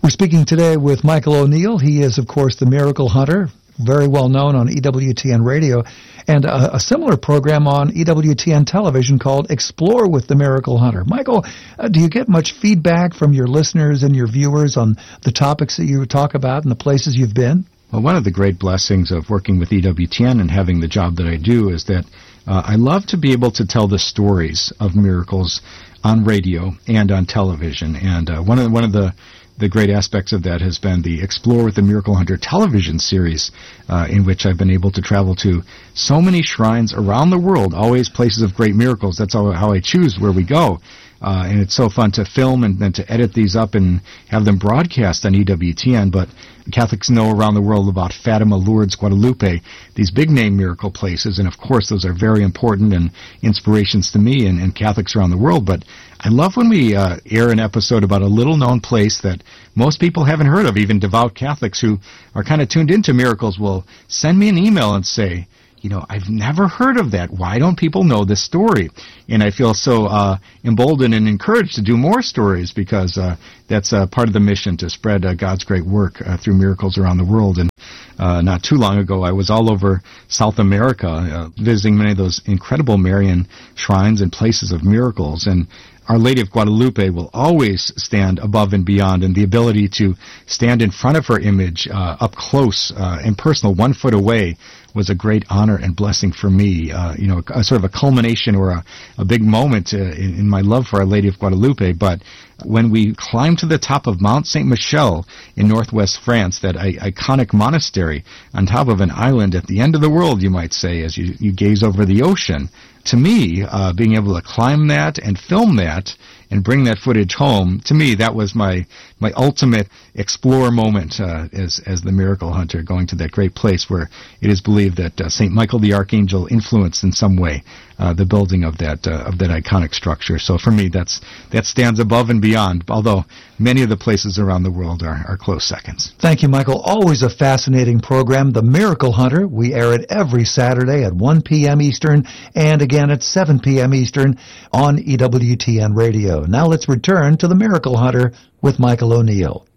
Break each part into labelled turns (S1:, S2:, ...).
S1: We're speaking today with Michael O'Neill. He is, of course, the Miracle Hunter, very well known on EWTN Radio, and a similar program on EWTN television called Explore with the Miracle Hunter. Michael, do you get much feedback from your listeners and your viewers on the topics that you talk about and the places you've been?
S2: Well, one of the great blessings of working with EWTN and having the job that I do is that I love to be able to tell the stories of miracles on radio and on television. And one of the great aspects of that has been the Explore with the Miracle Hunter television series, in which I've been able to travel to so many shrines around the world, always places of great miracles. That's how I choose where we go. And it's so fun to film and then to edit these up and have them broadcast on EWTN. But Catholics know around the world about Fatima, Lourdes, Guadalupe, these big-name miracle places. And, of course, those are very important and inspirations to me and Catholics around the world. But I love when we air an episode about a little-known place that most people haven't heard of. Even devout Catholics who are kind of tuned into miracles will send me an email and say, I've never heard of that. Why don't people know this story? And I feel so emboldened and encouraged to do more stories because that's part of the mission, to spread God's great work through miracles around the world. And not too long ago, I was all over South America visiting many of those incredible Marian shrines and places of miracles. And Our Lady of Guadalupe will always stand above and beyond, and the ability to stand in front of her image up close and personal, 1 foot away, was a great honor and blessing for me. A sort of a culmination or a big moment in my love for Our Lady of Guadalupe. But when we climbed to the top of Mount Saint Michel in northwest France, that iconic monastery on top of an island at the end of the world, you might say, as you gaze over the ocean, to me, being able to climb that and film that and bring that footage home, to me, that was my ultimate explore moment as the Miracle Hunter, going to that great place where it is believed that St. Michael the Archangel influenced in some way the building of that iconic structure. So for me, that stands above and beyond, although many of the places around the world are close seconds.
S1: Thank you, Michael. Always a fascinating program, The Miracle Hunter. We air it every Saturday at 1 p.m. Eastern and again at 7 p.m. Eastern on EWTN Radio. Now let's return to The Miracle Hunter with Michael O'Neill.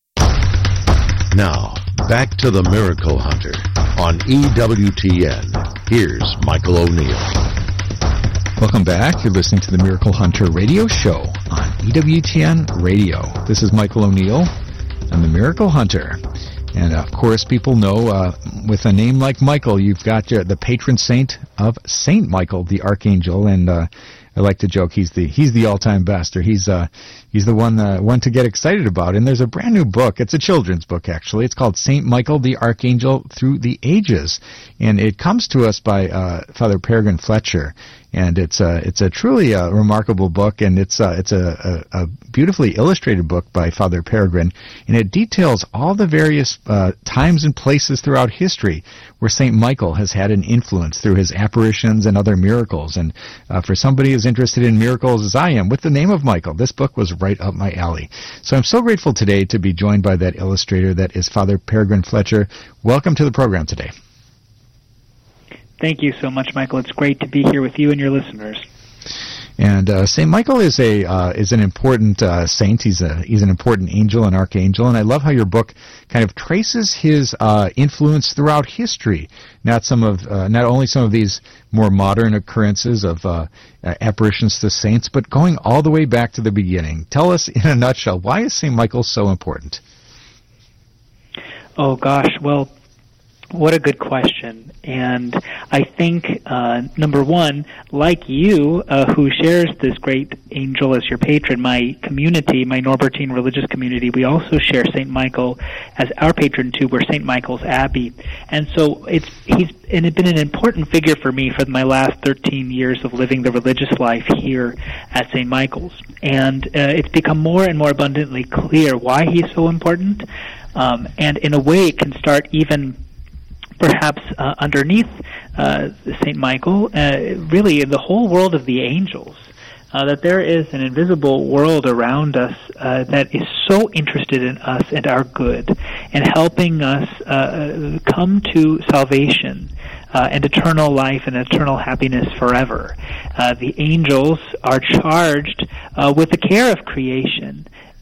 S3: Now, back to The Miracle Hunter on EWTN. Here's Michael O'Neill.
S2: Welcome back. You're listening to the Miracle Hunter radio show on EWTN Radio. This is Michael O'Neill and the Miracle Hunter. And, of course, people know with a name like Michael, you've got the patron saint of Saint Michael, the Archangel. And I like to joke he's the all-time best, or he's the one to get excited about. And there's a brand new book. It's a children's book, actually. It's called Saint Michael the Archangel Through the Ages, and it comes to us by Father Peregrine Fletcher. And it's a truly remarkable book, and it's a beautifully illustrated book by Father Peregrine, and it details all the various times and places throughout history where Saint Michael has had an influence through his apparitions and other miracles. And for somebody as interested in miracles as I am, with the name of Michael, this book was right up my alley. So I'm so grateful today to be joined by that illustrator that is Father Peregrine Fletcher. Welcome to the program today.
S4: Thank you so much, Michael. It's great to be here with you and your listeners.
S2: And Saint Michael is an important saint. He's an important angel, an archangel, and I love how your book kind of traces his influence throughout history. Not only some of these more modern occurrences of apparitions to saints, but going all the way back to the beginning. Tell us in a nutshell, why is Saint Michael so important?
S4: Oh gosh, well, what a good question. And I think, number one, like you, who shares this great angel as your patron, my community, my Norbertine religious community, we also share St. Michael as our patron too. We're St. Michael's Abbey. And so he's been an important figure for me for my last 13 years of living the religious life here at St. Michael's. And it's become more and more abundantly clear why he's so important. And in a way, it can start even perhaps underneath St. Michael, really in the whole world of the angels, that there is an invisible world around us that is so interested in us and our good, and helping us come to salvation and eternal life and eternal happiness forever. The angels are charged with the care of creation,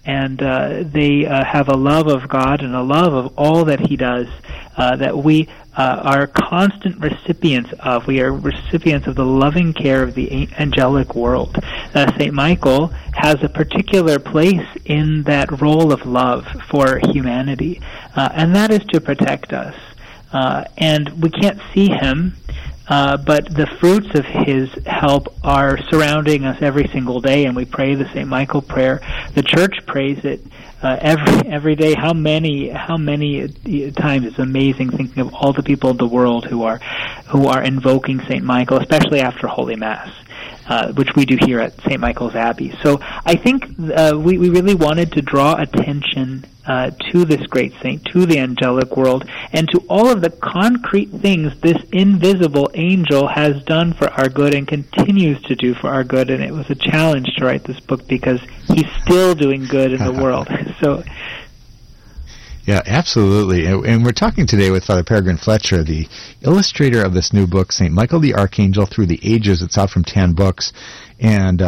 S4: and they have a love of God and a love of all that He does that we are constant recipients of. We are recipients of the loving care of the angelic world. St. Michael has a particular place in that role of love for humanity, and that is to protect us. And we can't see him, but the fruits of his help are surrounding us every single day, and we pray the St. Michael prayer. The Church prays it every day. How many times? It's amazing thinking of all the people in the world who are invoking St. Michael, especially after Holy Mass, which we do here at St. Michael's Abbey. So I think we really wanted to draw attention to this great saint, to the angelic world, and to all of the concrete things this invisible angel has done for our good and continues to do for our good. And it was a challenge to write this book because he's still doing good in the world. So,
S5: yeah, absolutely. And we're talking today with Father Peregrine Fletcher, the illustrator of this new book, St. Michael the Archangel Through the Ages. It's out from 10 Books. And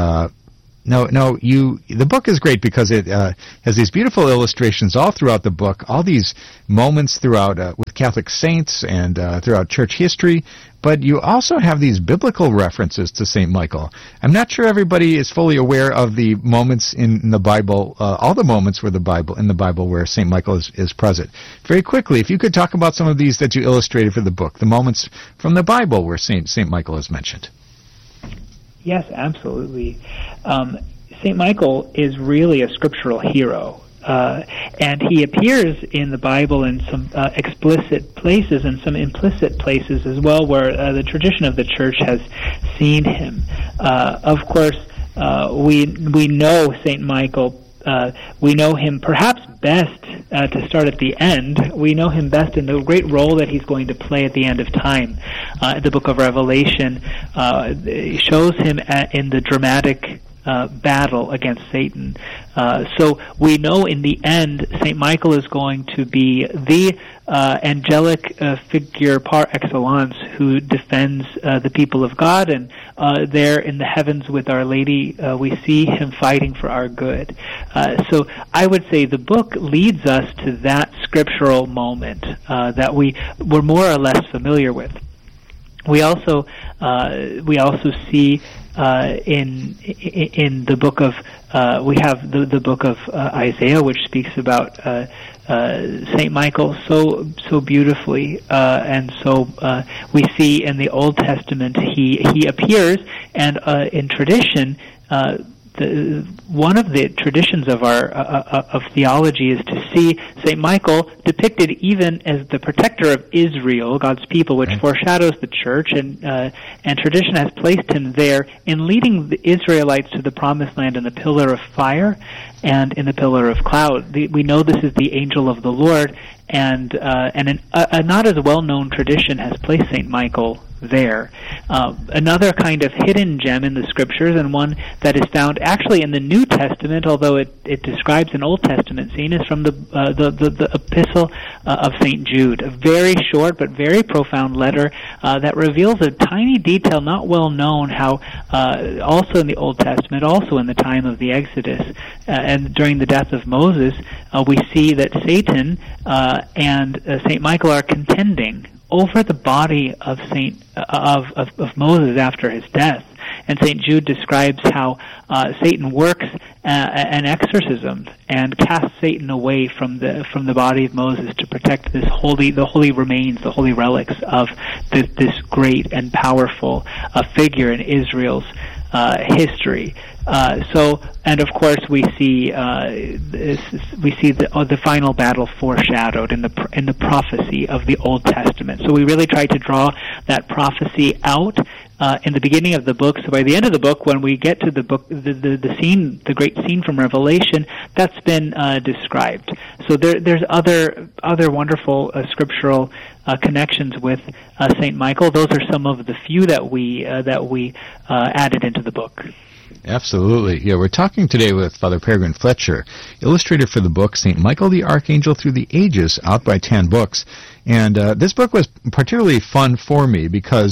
S5: the book is great because it has these beautiful illustrations all throughout the book, all these moments throughout with Catholic saints and throughout church history, but you also have these biblical references to St. Michael. I'm not sure everybody is fully aware of the moments in the Bible, all the moments in the Bible where St. Michael is present. Very quickly, if you could talk about some of these that you illustrated for the book, the moments from the Bible where St. Michael is mentioned.
S4: Yes, absolutely. St. Michael is really a scriptural hero, and he appears in the Bible in some explicit places and some implicit places as well, where the tradition of the Church has seen him. Of course, we know St. Michael. We know him perhaps best, to start at the end, we know him best in the great role that he's going to play at the end of time. The book of Revelation shows him in the dramatic battle against Satan. So we know in the end St. Michael is going to be the angelic figure par excellence who defends the people of God, and there in the heavens with Our Lady we see him fighting for our good. So I would say the book leads us to that scriptural moment that we were more or less familiar with. We also see in the book of we have the book of Isaiah, which speaks about Saint Michael so beautifully, and so we see in the Old Testament he appears, and in tradition. One of the traditions of our of theology is to see Saint Michael depicted even as the protector of Israel, God's people, which foreshadows the Church, and tradition has placed him there in leading the Israelites to the Promised Land in the pillar of fire and in the pillar of cloud. We know this is the angel of the Lord, and a not as well-known tradition has placed Saint Michael there. Another kind of hidden gem in the Scriptures, and one that is found actually in the New Testament, although it describes an Old Testament scene, is from the Epistle of St. Jude, a very short but very profound letter that reveals a tiny detail not well known, how also in the Old Testament, also in the time of the Exodus, and during the death of Moses, we see that Satan and St. Michael are contending over the body of Moses after his death. And St. Jude describes how Satan works an exorcism and casts Satan away from the body of Moses to protect the holy remains, the holy relics of this great and powerful figure in Israel's history. And of course we see the final battle foreshadowed in the prophecy of the Old Testament. So we really try to draw that prophecy out in the beginning of the book. So by the end of the book, when we get to the book, the scene, the great scene from Revelation, that's been described. So there's other wonderful scriptural connections with Saint Michael. Those are some of the few that we added into the book.
S5: Absolutely. Yeah, we're talking today with Father Peregrine Fletcher, illustrator for the book St. Michael the Archangel Through the Ages, out by 10 Books. And this book was particularly fun for me because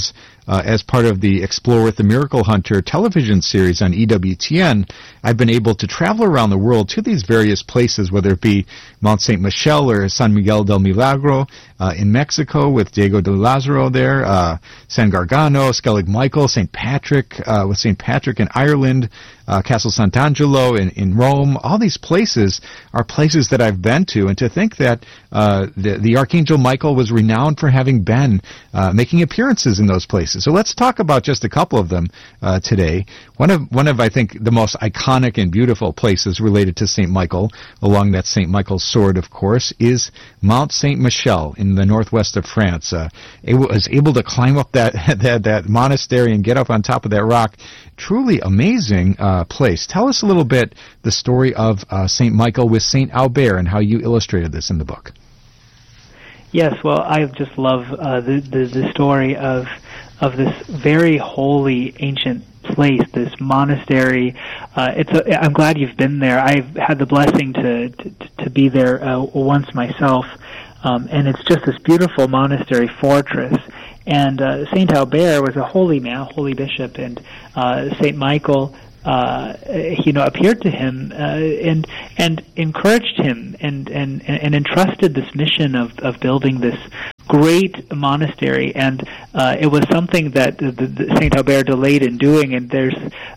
S5: as part of the Explore with the Miracle Hunter television series on EWTN, I've been able to travel around the world to these various places, whether it be Mount St. Michel or San Miguel del Milagro in Mexico with Diego de Lázaro there, San Gargano, Skellig Michael, St. Patrick, with St. Patrick in Ireland, Castle Sant'Angelo in Rome. All these places are places that I've been to, and to think that the Archangel Michael was renowned for having been making appearances in those places. So let's talk about just a couple of them today. One of I think the most iconic and beautiful places related to St. Michael, along that St. Michael's sword, of course, is Mount St. Michel in the northwest of France. It was able to climb up that monastery and get up on top of that rock. Truly amazing place. Tell us a little bit the story of St. Michael with St. Albert and how you illustrated this in the book.
S4: Yes, well, I just love the story of this very holy ancient place, this monastery. I'm glad you've been there. I've had the blessing to be there once myself, and it's just this beautiful monastery fortress. And Saint Albert was a holy man, a holy bishop, and Saint Michael, appeared to him and encouraged him and entrusted this mission of building this great monastery, and it was something that the Saint Albert delayed in doing. And there's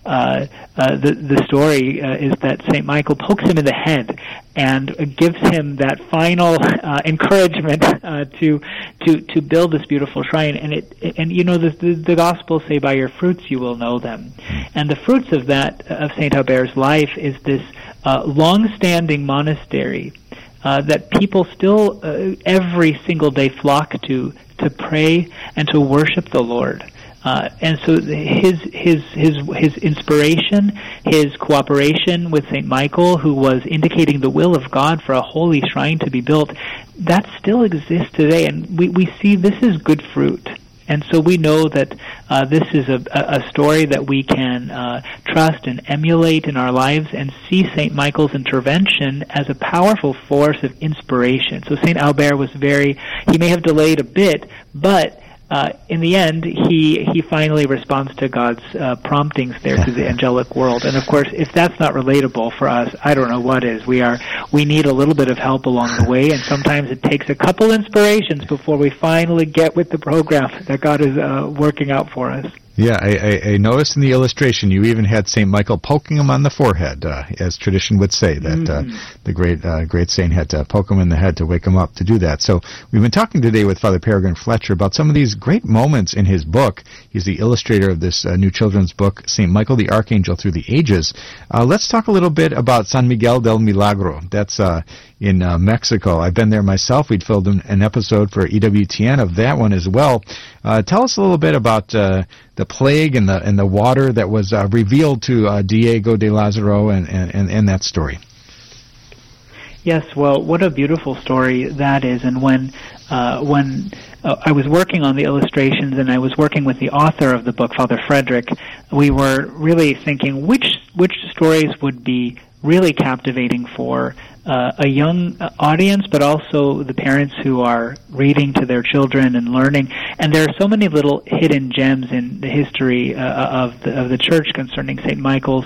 S4: the story is that Saint Michael pokes him in the head and gives him that final encouragement to build this beautiful shrine. And the Gospels say, "By your fruits you will know them." And the fruits of Saint Albert's life is this long-standing monastery that people still every single day flock to pray and to worship the Lord. And so his inspiration, his cooperation with St. Michael, who was indicating the will of God for a holy shrine to be built, that still exists today. And we see this is good fruit. And so we know that this is a story that we can trust and emulate in our lives, and see St. Michael's intervention as a powerful force of inspiration. So St. Albert he may have delayed a bit, but in the end, he finally responds to God's promptings there through the angelic world. And of course, if that's not relatable for us, I don't know what is. We need a little bit of help along the way, and sometimes it takes a couple inspirations before we finally get with the program that God is working out for us.
S5: Yeah, I noticed in the illustration you even had St. Michael poking him on the forehead, as tradition would say, that the great saint had to poke him in the head to wake him up to do that. So we've been talking today with Father Peregrine Fletcher about some of these great moments in his book. He's the illustrator of this new children's book, St. Michael the Archangel Through the Ages. Let's talk a little bit about San Miguel del Milagro. That's in Mexico. I've been there myself. We'd filmed an episode for EWTN of that one as well. Tell us a little bit about the plague and the water that was revealed to Diego de Lázaro and that story.
S4: Yes, well, what a beautiful story that is. And when I was working on the illustrations and I was working with the author of the book, Father Frederick, we were really thinking which stories would be really captivating for a young audience, but also the parents who are reading to their children and learning. And there are so many little hidden gems in the history of the Church concerning St. Michael's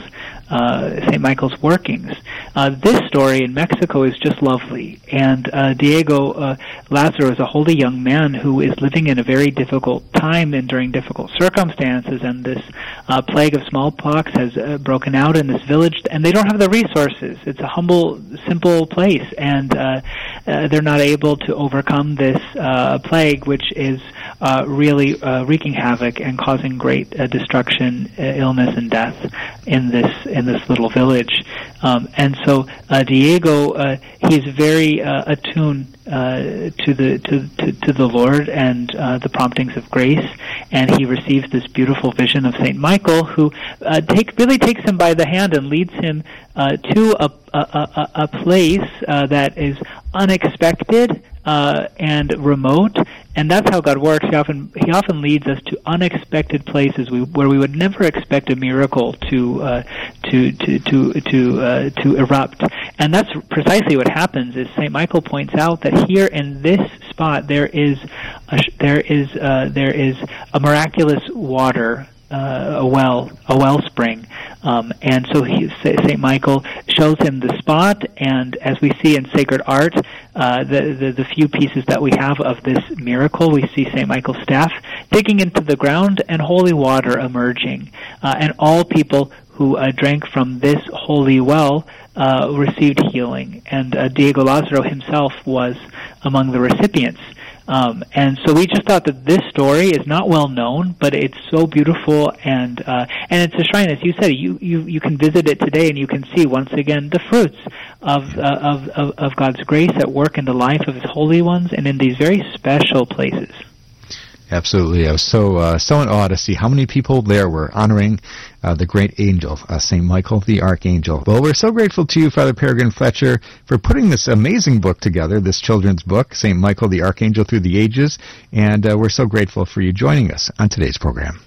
S4: workings. This story in Mexico is just lovely. And Diego Lázaro is a holy young man who is living in a very difficult time and during difficult circumstances. And this plague of smallpox has broken out in this village, and they don't have the resources. It's a humble, simple place, and they're not able to overcome this plague, which is really wreaking havoc and causing great destruction, illness, and death in this little village. And so Diego, he's very attuned to the Lord and the promptings of grace, and he receives this beautiful vision of Saint Michael, who really takes him by the hand and leads him to a place that is unexpected and remote, And that's how God works. He often leads us to unexpected places where we would never expect a miracle to erupt. And that's precisely what happens. Is St. Michael points out that here in this spot there is a miraculous water, a wellspring, and so St. Michael shows him the spot. And as we see in sacred art, the few pieces that we have of this miracle, we see St. Michael's staff digging into the ground and holy water emerging, and all people who drank from this holy well received healing. And Diego Lazaro himself was among the recipients. And so we just thought that this story is not well known, but it's so beautiful, and it's a shrine, as you said. You can visit it today, and you can see once again the fruits of God's grace at work in the life of His holy ones, and in these very special places.
S5: Absolutely. I was so in awe to see how many people there were honoring the great angel, St. Michael the Archangel. Well, we're so grateful to you, Father Peregrine Fletcher, for putting this amazing book together, this children's book, St. Michael the Archangel Through the Ages, and we're so grateful for you joining us on today's program.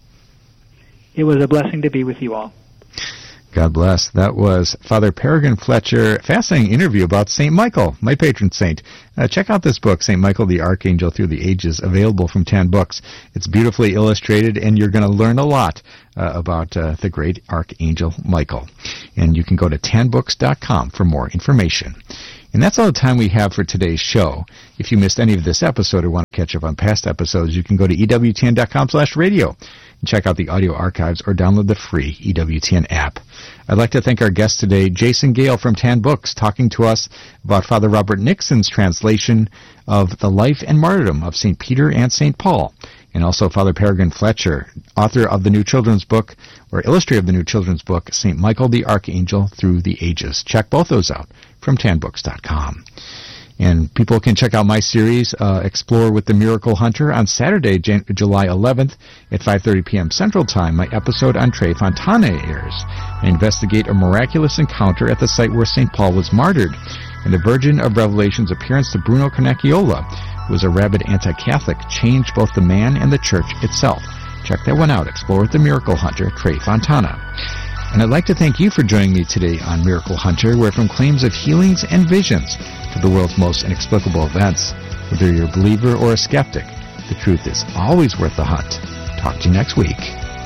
S4: It was a blessing to be with you all.
S5: God bless. That was Father Peregrine Fletcher. Fascinating interview about St. Michael, my patron saint. Check out this book, St. Michael the Archangel Through the Ages, available from Tan Books. It's beautifully illustrated, and you're going to learn a lot about the great Archangel Michael. And you can go to tanbooks.com for more information. And that's all the time we have for today's show. If you missed any of this episode or want to catch up on past episodes, you can go to EWTN.com/radio and check out the audio archives or download the free EWTN app. I'd like to thank our guest today, Jason Gale from Tan Books, talking to us about Father Robert Nixon's translation of The Life and Martyrdom of St. Peter and St. Paul, and also Father Peregrine Fletcher, author of the new children's book, or illustrator of the new children's book, St. Michael the Archangel Through the Ages. Check both those out from tanbooks.com. And people can check out my series, Explore with the Miracle Hunter, on Saturday, July 11th at 5:30 p.m. Central Time. My episode on Tre Fontane airs. I investigate a miraculous encounter at the site where St. Paul was martyred, and the Virgin of Revelation's appearance to Bruno Carnacchiola, who was a rabid anti-Catholic, changed both the man and the church itself. Check that one out, Explore with the Miracle Hunter, Tre Fontana. And I'd like to thank you for joining me today on Miracle Hunter, where from claims of healings and visions to the world's most inexplicable events, whether you're a believer or a skeptic, the truth is always worth the hunt. Talk to you next week.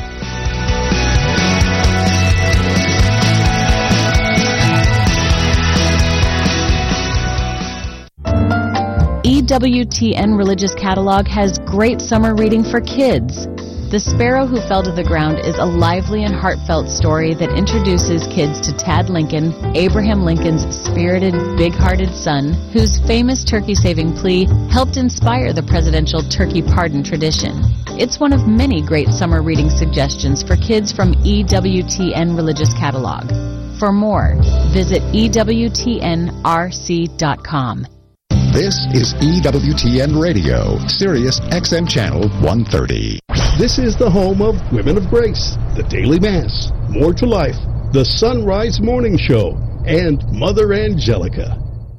S6: EWTN Religious Catalog has great summer reading for kids. The Sparrow Who Fell to the Ground is a lively and heartfelt story that introduces kids to Tad Lincoln, Abraham Lincoln's spirited, big-hearted son, whose famous turkey-saving plea helped inspire the presidential turkey pardon tradition. It's one of many great summer reading suggestions for kids from EWTN Religious Catalog. For more, visit EWTNRC.com.
S7: This is EWTN Radio, Sirius XM Channel 130.
S8: This is the home of Women of Grace, the Daily Mass, More to Life, the Sunrise Morning Show, and Mother Angelica.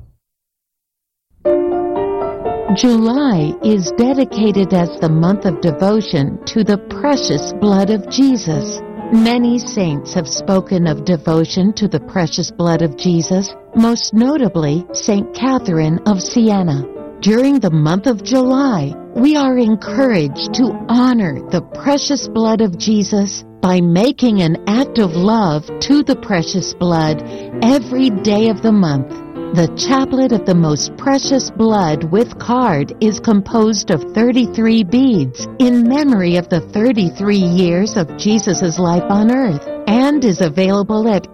S9: July is dedicated as the month of devotion to the precious blood of Jesus. Many saints have spoken of devotion to the precious blood of Jesus, most notably St. Catherine of Siena. During the month of July, we are encouraged to honor the precious blood of Jesus by making an act of love to the precious blood every day of the month. The Chaplet of the Most Precious Blood with card is composed of 33 beads in memory of the 33 years of Jesus' life on earth, and is available at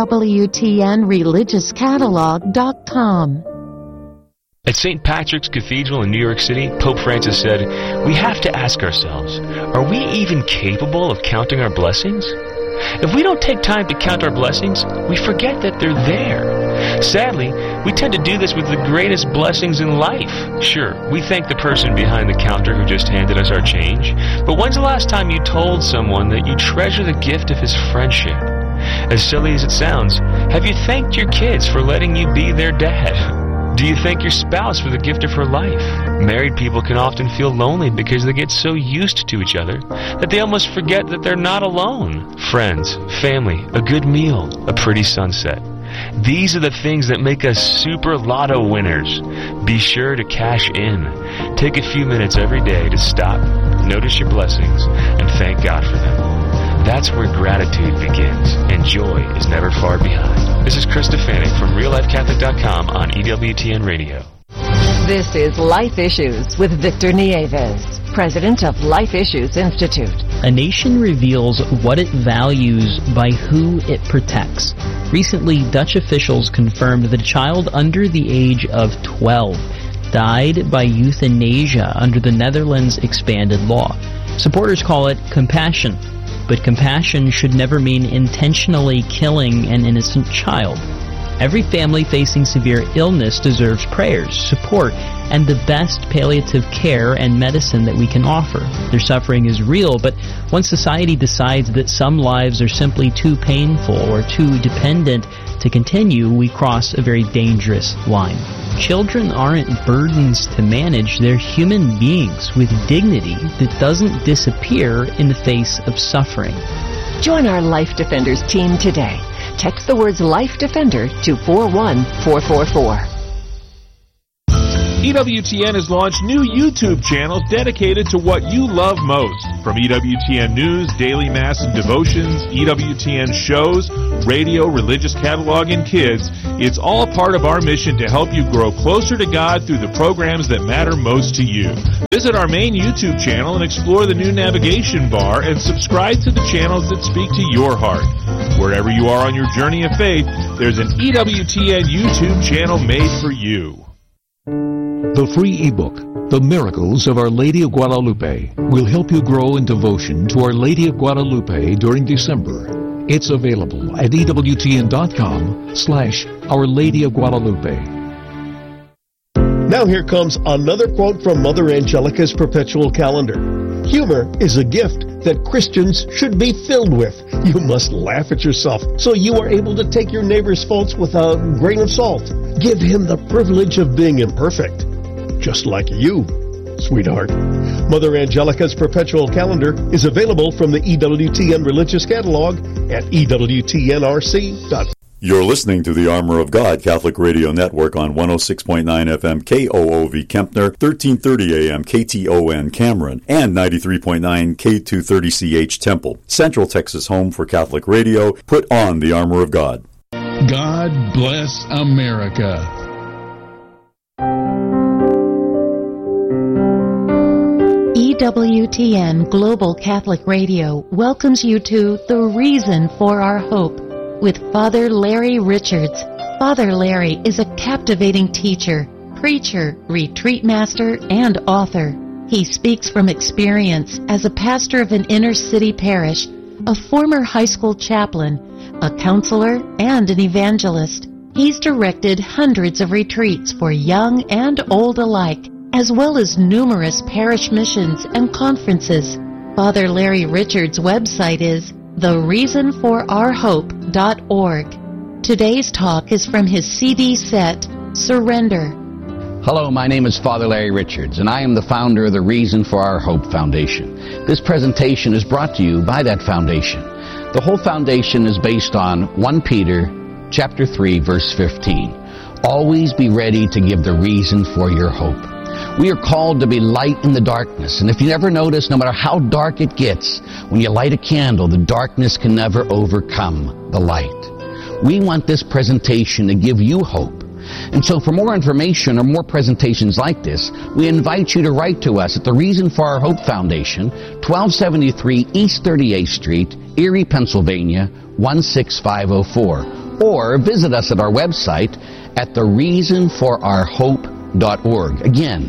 S9: EWTNReligiousCatalog.com.
S10: At St. Patrick's Cathedral in New York City, Pope Francis said, "We have to ask ourselves, are we even capable of counting our blessings? If we don't take time to count our blessings, we forget that they're there. Sadly, we tend to do this with the greatest blessings in life. Sure, we thank the person behind the counter who just handed us our change, but when's the last time you told someone that you treasure the gift of his friendship? As silly as it sounds, have you thanked your kids for letting you be their dad? Do you thank your spouse for the gift of her life? Married people can often feel lonely because they get so used to each other that they almost forget that they're not alone. Friends, family, a good meal, a pretty sunset. These are the things that make us super lotto winners. Be sure to cash in. Take a few minutes every day to stop, notice your blessings, and thank God for them. That's where gratitude begins, and joy is never far behind. This is Chris Stefanik from RealLifeCatholic.com on EWTN Radio.
S11: This is Life Issues with Victor Nieves, president of Life Issues Institute.
S12: A nation reveals what it values by who it protects. Recently, Dutch officials confirmed that a child under the age of 12 died by euthanasia under the Netherlands' expanded law. Supporters call it compassion. But compassion should never mean intentionally killing an innocent child. Every family facing severe illness deserves prayers, support, and the best palliative care and medicine that we can offer. Their suffering is real, but once society decides that some lives are simply too painful or too dependent to continue, we cross a very dangerous line. Children aren't burdens to manage. They're human beings with dignity that doesn't disappear in the face of suffering.
S11: Join our Life Defenders team today. Text the words Life Defender to 41444.
S13: EWTN has launched new YouTube channels dedicated to what you love most. From EWTN News, Daily Mass and Devotions, EWTN shows, radio, religious catalog, and kids, it's all part of our mission to help you grow closer to God through the programs that matter most to you. Visit our main YouTube channel and explore the new navigation bar and subscribe to the channels that speak to your heart. Wherever you are on your journey of faith, there's an EWTN YouTube channel made for you.
S14: The free ebook, The Miracles of Our Lady of Guadalupe, will help you grow in devotion to Our Lady of Guadalupe during December. It's available at EWTN.com/Our Lady of Guadalupe.
S8: Now here comes another quote from Mother Angelica's perpetual calendar. Humor is a gift that Christians should be filled with. You must laugh at yourself so you are able to take your neighbor's faults with a grain of salt. Give him the privilege of being imperfect, just like you, sweetheart. Mother Angelica's perpetual calendar is available from the EWTN Religious Catalog at EWTNRC.com.
S15: You're listening to the Armor of God Catholic Radio Network on 106.9 FM KOOV Kempner, 1330 AM KTON Cameron, and 93.9 K230CH Temple. Central Texas home for Catholic radio. Put on the Armor of God.
S16: God bless America.
S9: EWTN Global Catholic Radio welcomes you to The Reason for Our Hope with Father Larry Richards. Father Larry is a captivating teacher, preacher, retreat master, and author. He speaks from experience as a pastor of an inner-city parish, a former high school chaplain, a counselor, and an evangelist. He's directed hundreds of retreats for young and old alike, as well as numerous parish missions and conferences. Father Larry Richards' website is thereasonforourhope.org. Today's talk is from his CD set, Surrender.
S17: Hello, my name is Father Larry Richards, and I am the founder of the Reason for Our Hope Foundation. This presentation is brought to you by that foundation. The whole foundation is based on 1 Peter chapter 3, verse 15. Always be ready to give the reason for your hope. We are called to be light in the darkness. And if you never notice, no matter how dark it gets, when you light a candle, the darkness can never overcome the light. We want this presentation to give you hope. And so for more information or more presentations like this, we invite you to write to us at the Reason for Our Hope Foundation, 1273 East 38th Street, Erie, Pennsylvania, 16504. Or visit us at our website at thereasonforourhope.org. Again,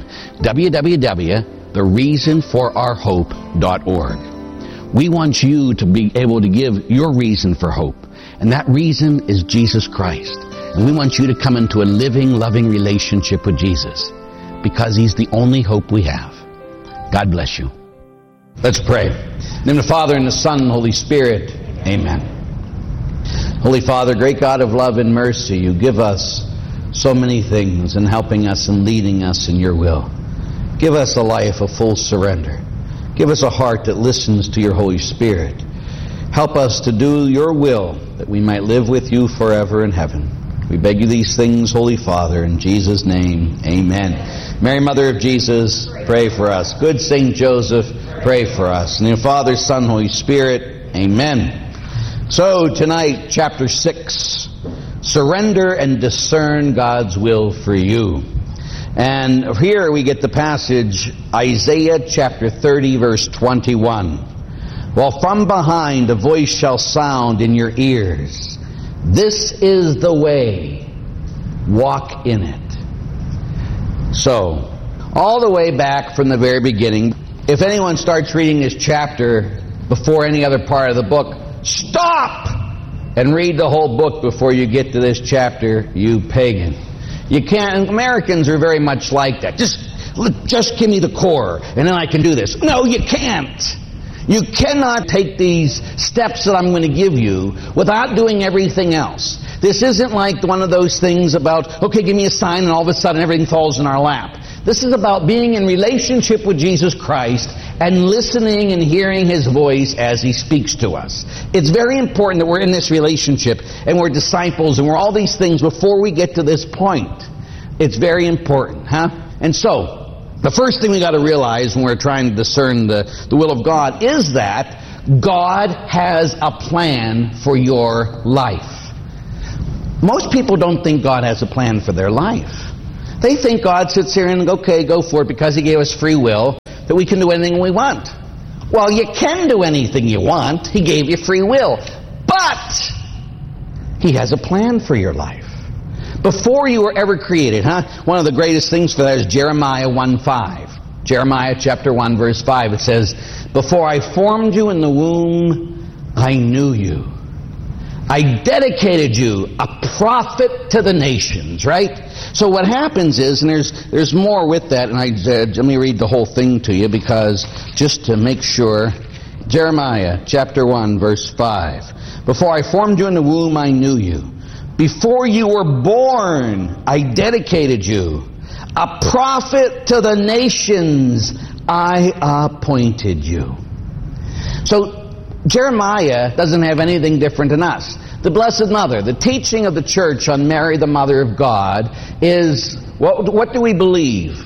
S17: www.thereasonforourhope.org. We want you to be able to give your reason for hope, and that reason is Jesus Christ. And we want you to come into a living, loving relationship with Jesus, because He's the only hope we have. God bless you. Let's pray. In the name of the Father, and the Son, and the Holy Spirit. Amen. Holy Father, great God of love and mercy, you give us so many things and helping us and leading us in your will. Give us a life of full surrender. Give us a heart that listens to your Holy Spirit. Help us to do your will, that we might live with you forever in heaven. We beg you these things, Holy Father, in Jesus' name, amen. Mary, Mother of Jesus, pray for us. Good Saint Joseph, pray for us. In the Father, Son, Holy Spirit, amen. So tonight, chapter 6, surrender and discern God's will for you. And here we get the passage, Isaiah chapter 30, verse 21. While from behind a voice shall sound in your ears, this is the way, walk in it. So, all the way back from the very beginning, if anyone starts reading this chapter before any other part of the book, stop and read the whole book before you get to this chapter, you pagan. You can't. Americans are very much like that. Just give me the core, and then I can do this. No, you can't. You cannot take these steps that I'm going to give you without doing everything else. This isn't like one of those things about, okay, give me a sign, and all of a sudden everything falls in our lap. This is about being in relationship with Jesus Christ and listening and hearing His voice as He speaks to us. It's very important that we're in this relationship and we're disciples and we're all these things before we get to this point. It's very important, huh? And so, the first thing we got to realize when we're trying to discern the will of God is that God has a plan for your life. Most people don't think God has a plan for their life. They think God sits here and, okay, go for it because He gave us free will, that we can do anything we want. Well, you can do anything you want. He gave you free will. But He has a plan for your life. Before you were ever created, one of the greatest things for that is Jeremiah 1:5. Jeremiah chapter 1, verse 5. It says, before I formed you in the womb, I knew you. I dedicated you a prophet to the nations, right? So what happens is, and there's more with that, and let me read the whole thing to you because just to make sure. Jeremiah chapter 1, verse 5. Before I formed you in the womb, I knew you. Before you were born, I dedicated you. A prophet to the nations, I appointed you. So Jeremiah doesn't have anything different than us. The Blessed Mother, the teaching of the Church on Mary, the Mother of God, is, what do we believe?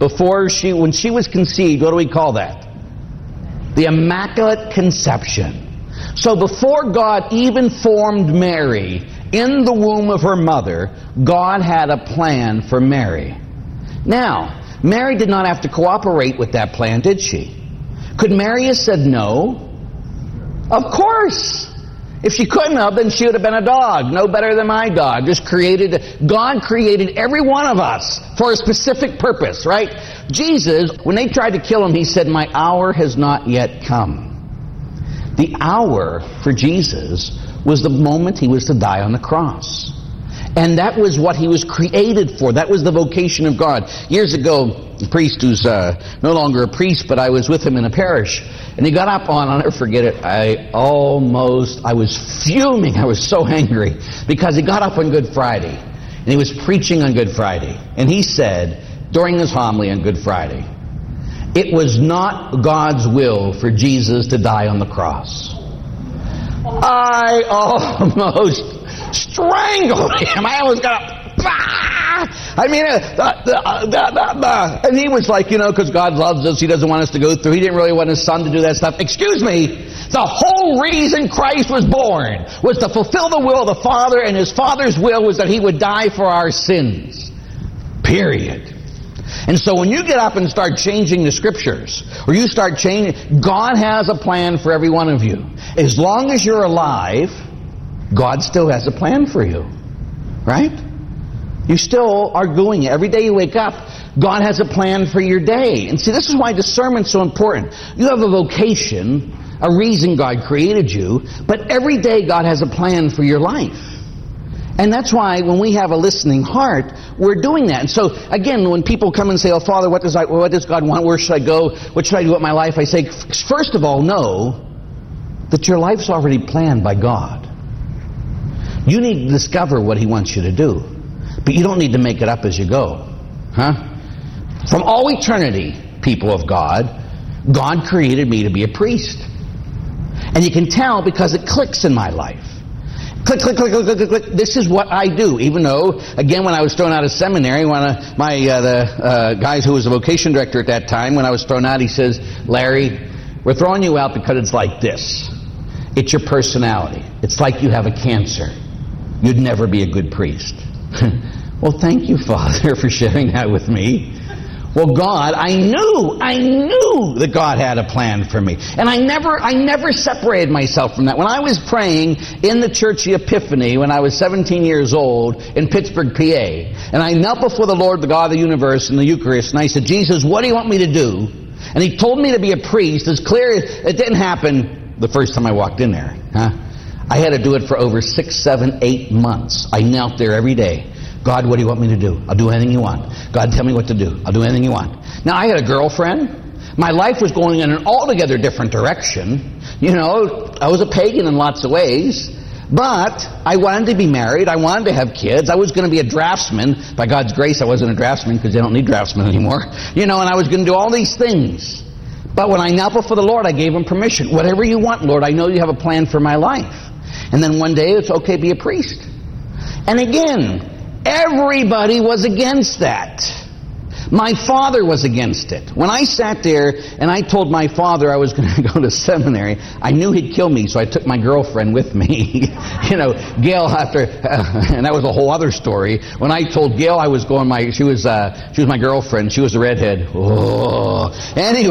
S17: When she was conceived, what do we call that? The Immaculate Conception. So before God even formed Mary in the womb of her mother, God had a plan for Mary. Now, Mary did not have to cooperate with that plan, did she? Could Mary have said no? Of course. If she couldn't have, then she would have been a dog, no better than my dog. God created every one of us for a specific purpose, right? Jesus, when they tried to kill Him, He said, my hour has not yet come. The hour for Jesus was the moment He was to die on the cross. And that was what He was created for. That was the vocation of God. Years ago, a priest who's no longer a priest, but I was with him in a parish, and he got up on, I'll never forget it, I was fuming. I was so angry because he got up on Good Friday, and he was preaching on Good Friday. And he said, during his homily on Good Friday, it was not God's will for Jesus to die on the cross. I almost strangled him. I almost got up. And he was like, because God loves us, He doesn't want us to go through. He didn't really want His Son to do that stuff. Excuse me, the whole reason Christ was born was to fulfill the will of the Father, and His Father's will was that He would die for our sins. Period. And so when you get up and start changing the Scriptures, or you start changing, God has a plan for every one of you. As long as you're alive, God still has a plan for you. Right? You still are doing it. Every day you wake up, God has a plan for your day. And see, this is why discernment's so important. You have a vocation, a reason God created you, but every day God has a plan for your life. And that's why when we have a listening heart, we're doing that. And so, again, when people come and say, oh, Father, what does God want? Where should I go? What should I do with my life? I say, first of all, know that your life's already planned by God. You need to discover what He wants you to do. But you don't need to make it up as you go. Huh? From all eternity, people of God, God created me to be a priest. And you can tell because it clicks in my life. Click, click, click, click, click, click. This is what I do. Even though, again, when I was thrown out of seminary, one of the guys who was a vocation director at that time, when I was thrown out, he says, Larry, we're throwing you out because it's like this. It's your personality. It's like you have a cancer. You'd never be a good priest. Well, thank you, Father, for sharing that with me. Well, God, I knew that God had a plan for me. And I never separated myself from that. When I was praying in the Church of Epiphany when I was 17 years old in Pittsburgh, PA, and I knelt before the Lord, the God of the universe, in the Eucharist, and I said, Jesus, what do you want me to do? And He told me to be a priest. As clear as it didn't happen the first time I walked in there. Huh? I had to do it for over 6, 7, 8 months. I knelt there every day. God, what do you want me to do? I'll do anything you want. God, tell me what to do. I'll do anything you want. Now, I had a girlfriend. My life was going in an altogether different direction. You know, I was a pagan in lots of ways. But I wanted to be married. I wanted to have kids. I was going to be a draftsman. By God's grace, I wasn't a draftsman because they don't need draftsmen anymore. You know, and I was going to do all these things. But when I knelt before the Lord, I gave Him permission. Whatever you want, Lord, I know you have a plan for my life. And then one day, it's okay, be a priest. And again, everybody was against that. My father was against it. When I sat there and I told my father I was going to go to seminary, I knew he'd kill me, so I took my girlfriend with me. You know, Gail, and that was a whole other story. When I told Gail I was going, she was my girlfriend. She was the redhead. Oh. Anyway.